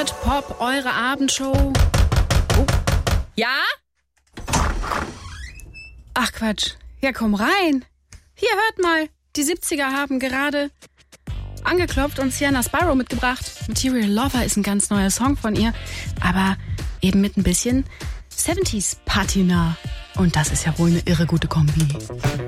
Gold Pop, eure Abendshow. Oh. Ja? Ach Quatsch. Ja, komm rein. Hier, hört mal. Die 70er haben gerade angeklopft und Sienna Sparrow mitgebracht. Material Lover ist ein ganz neuer Song von ihr, aber eben mit ein bisschen 70s Patina. Und das ist ja wohl eine irre gute Kombi.